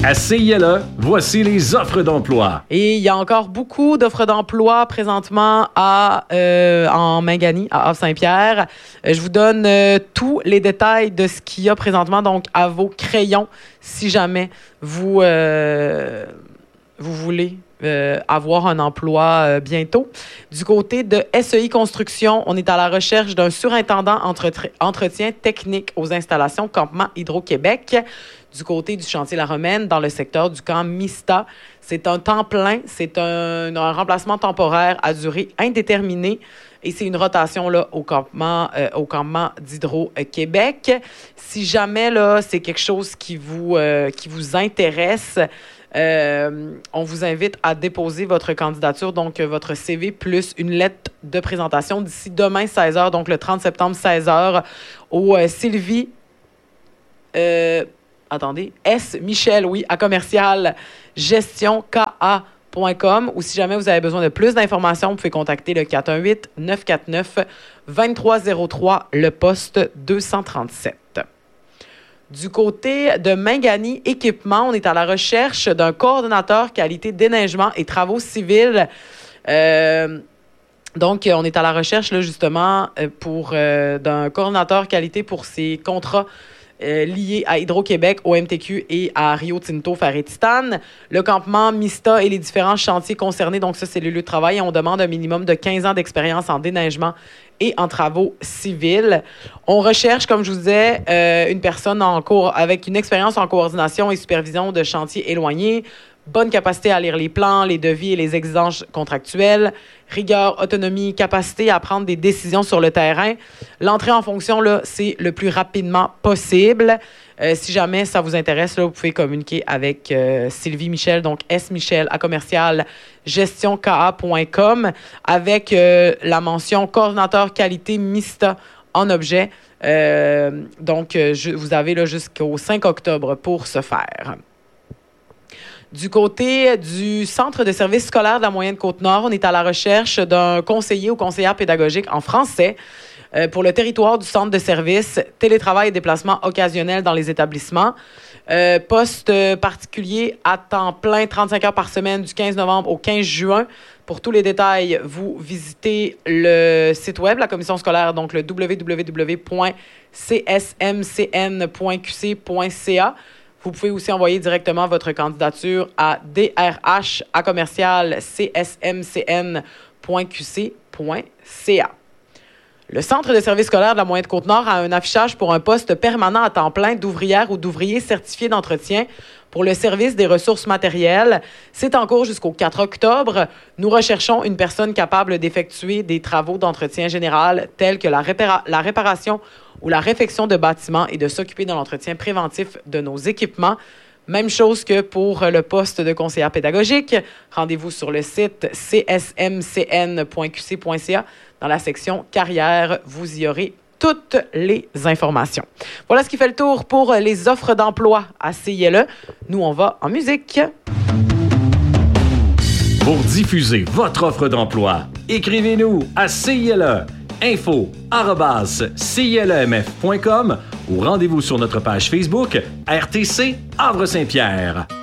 À CILE, voici les offres d'emploi. Et il y a encore beaucoup d'offres d'emploi présentement en Mangani, à Havre-Saint-Pierre. Je vous donne tous les détails de ce qu'il y a présentement, donc à vos crayons, si jamais vous voulez avoir un emploi bientôt. Du côté de SEI Construction, on est à la recherche d'un surintendant entretien technique aux installations Campement Hydro-Québec. Du côté du chantier La Romaine, dans le secteur du camp Mista. C'est un temps plein, c'est un remplacement temporaire à durée indéterminée et c'est une rotation là, au campement d'Hydro-Québec. Si jamais là, c'est quelque chose qui vous intéresse, on vous invite à déposer votre candidature, donc votre CV plus une lettre de présentation d'ici demain 16h, donc le 30 septembre 16h au Sylvie... S. Michel, oui, à commercial gestionka.com ou si jamais vous avez besoin de plus d'informations, vous pouvez contacter le 418-949-2303, le poste 237. Du côté de Mangani Équipement, on est à la recherche d'un coordonnateur qualité déneigement et travaux civils. Donc, on est à la recherche, là, justement, d'un coordonnateur qualité pour ces contrats liés à Hydro-Québec, au MTQ et à Rio Tinto Ferré-Titane. Le campement Mista et les différents chantiers concernés, donc ça, c'est le lieu de travail. On demande un minimum de 15 ans d'expérience en déneigement et en travaux civils. On recherche, comme je vous disais, une personne avec une expérience en coordination et supervision de chantiers éloignés, bonne capacité à lire les plans, les devis et les exigences contractuelles, rigueur, autonomie, capacité à prendre des décisions sur le terrain. L'entrée en fonction, là, c'est le plus rapidement possible. Si jamais ça vous intéresse, là, vous pouvez communiquer avec Sylvie Michel, donc S. Michel à commercial gestionka.com avec la mention coordinateur qualité Mista en objet. Donc, vous avez là, jusqu'au 5 octobre pour ce faire. Du côté du Centre de services scolaires de la Moyenne-Côte-Nord, on est à la recherche d'un conseiller ou conseillère pédagogique en français pour le territoire du centre de services, télétravail et déplacement occasionnel dans les établissements. Poste particulier à temps plein, 35 heures par semaine du 15 novembre au 15 juin. Pour tous les détails, vous visitez le site web, la commission scolaire, donc le www.csmcn.qc.ca. Vous pouvez aussi envoyer directement votre candidature à drh@commercial.csmcn.qc.ca. Le Centre de services scolaires de la Moyenne-Côte-Nord a un affichage pour un poste permanent à temps plein d'ouvrière ou d'ouvrier certifié d'entretien pour le service des ressources matérielles. C'est en cours jusqu'au 4 octobre. Nous recherchons une personne capable d'effectuer des travaux d'entretien général tels que la réparation ou la réfection de bâtiments et de s'occuper de l'entretien préventif de nos équipements. Même chose que pour le poste de conseillère pédagogique. Rendez-vous sur le site csmcn.qc.ca. Dans la section carrière, vous y aurez toutes les informations. Voilà ce qui fait le tour pour les offres d'emploi à CILE. Nous, on va en musique. Pour diffuser votre offre d'emploi, écrivez-nous à CILE info@cilemf.com ou rendez-vous sur notre page Facebook RTC Havre-Saint-Pierre.